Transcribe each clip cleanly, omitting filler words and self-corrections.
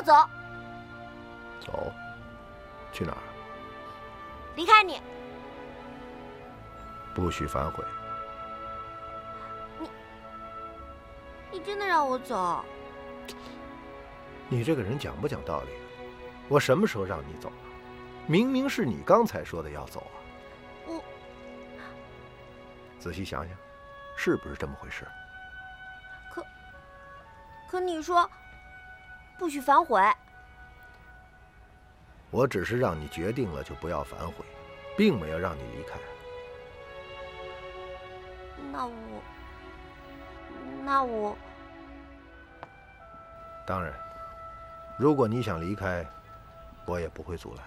走。 走？去哪儿？ 离开你。 不许反悔。 你真的让我走？ 你这个人讲不讲道理？我什么时候让你走了？明明是你刚才说的要走啊！ 我仔细想想，是不是这么回事？ 可你说不许反悔。 我只是让你决定了就不要反悔，并没有让你离开。 那我…… 当然，如果你想离开，我也不会阻拦。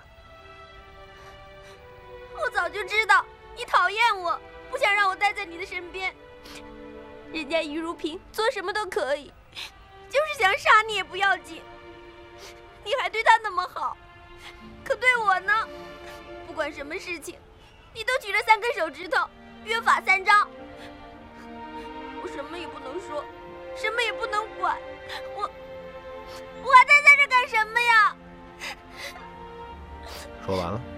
我早就知道你讨厌我，不想让我待在你的身边。人家于如萍做什么都可以，就是想杀你也不要紧。你还对她那么好，可对我呢？不管什么事情，你都举着3根手指头，约法3章。我什么也不能说，什么也不能管，我还待在这干什么呀？ 说完了？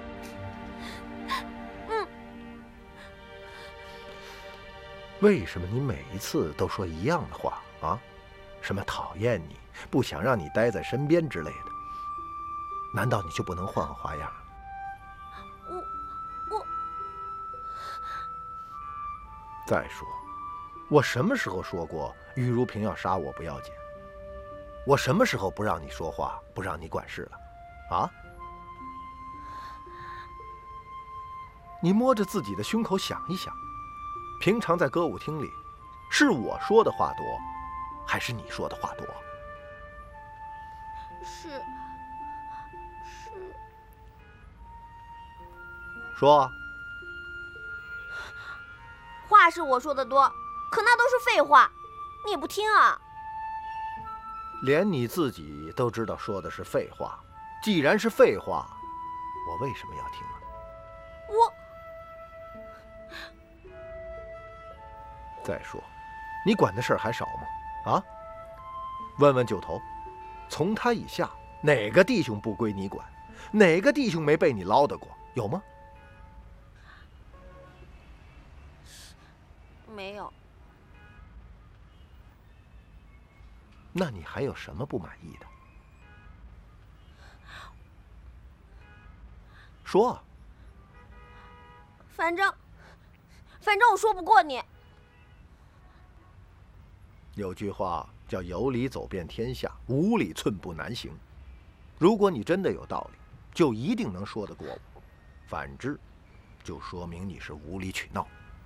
为什么你每一次都说一样的话啊？什么讨厌你，不想让你待在身边之类的？难道你就不能换个花样？ 我…… 再说，我什么时候说过于如萍要杀我不要紧？我什么时候不让你说话，不让你管事了？啊？你摸着自己的胸口想一想，平常在歌舞厅里，是我说的话多，还是你说的话多？ 是。 说。 话是我说的多，可那都是废话，你也不听啊。 连你自己都知道说的是废话，既然是废话，我为什么要听啊？再说，你管的事儿还少吗？啊？问问九头，从他以下哪个弟兄不归你管？哪个弟兄没被你唠叨过？有吗？ 没有。 那你还有什么不满意的？说。 反正我说不过你。 有句话叫有理走遍天下，无理寸步难行。如果你真的有道理，就一定能说得过我；反之，就说明你是无理取闹。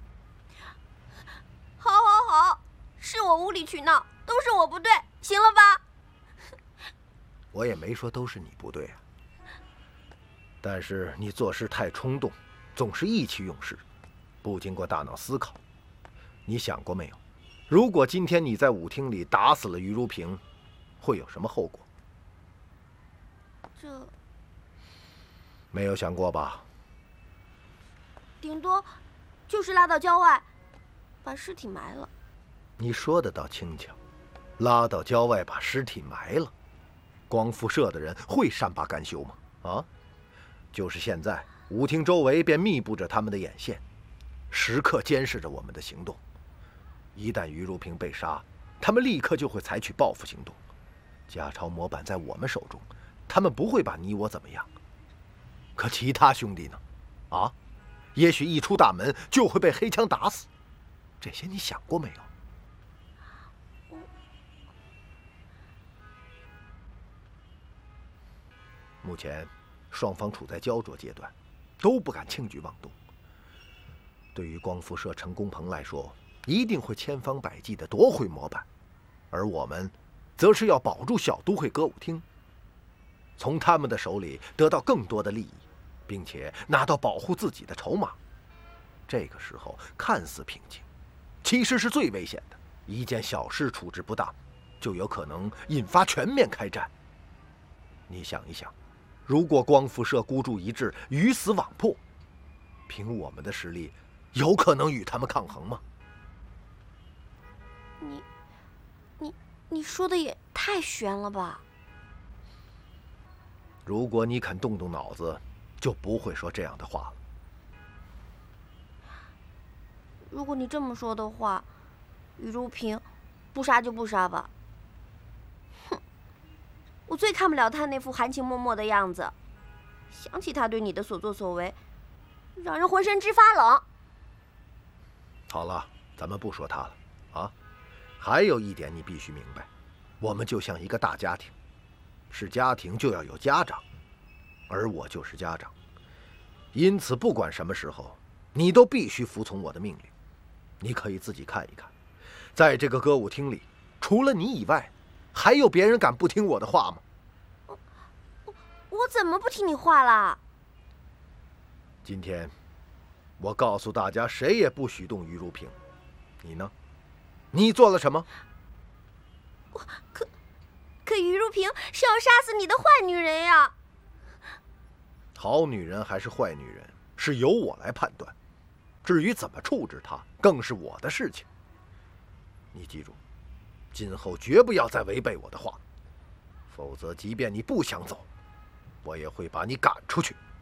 好，是我无理取闹，都是我不对，行了吧？ 我也没说都是你不对啊，但是你做事太冲动，总是意气用事，不经过大脑思考。你想过没有？如果今天你在舞厅里打死了于如萍，会有什么后果？ 这没有想过吧？ 顶多就是拉到郊外，把尸体埋了。 你说的倒轻巧，拉到郊外把尸体埋了，光复社的人会善罢甘休吗？啊，就是现在，舞厅周围便密布着他们的眼线，时刻监视着我们的行动。一旦于如萍被杀，他们立刻就会采取报复行动。家抄模板在我们手中，他们不会把你我怎么样。可其他兄弟呢？啊，也许一出大门就会被黑枪打死。这些你想过没有？目前，双方处在焦灼阶段，都不敢轻举妄动。对于光复社陈公鹏来说，一定会千方百计地夺回模板，而我们，则是要保住小都会歌舞厅，从他们的手里得到更多的利益，并且拿到保护自己的筹码。这个时候看似平静，其实是最危险的。一件小事处置不当，就有可能引发全面开战。你想一想，如果光复社孤注一掷，鱼死网破，凭我们的实力，有可能与他们抗衡吗？ 你说的也太悬了吧？ 如果你肯动动脑子，就不会说这样的话了。 如果你这么说的话，于如萍，不杀就不杀吧。哼，我最看不了他那副含情脉脉的样子，想起他对你的所作所为，让人浑身直发冷。 好了，咱们不说他了啊。还有一点你必须明白，我们就像一个大家庭，是家庭就要有家长，而我就是家长，因此不管什么时候，你都必须服从我的命令。你可以自己看一看，在这个歌舞厅里，除了你以外，还有别人敢不听我的话吗？ 我怎么不听你话啦？ 今天，我告诉大家，谁也不许动于如萍。你呢？你做了什么？ 可于如萍是要杀死你的坏女人呀！ 好女人还是坏女人，是由我来判断。至于怎么处置她，更是我的事情。你记住，今后绝不要再违背我的话，否则即便你不想走，我也会把你赶出去。